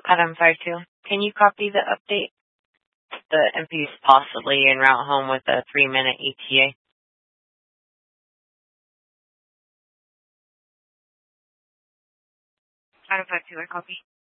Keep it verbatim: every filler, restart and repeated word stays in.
Adam five two. Can you copy the update? The M P is possibly en route home with a three-minute E T A. Adam five two, I copy.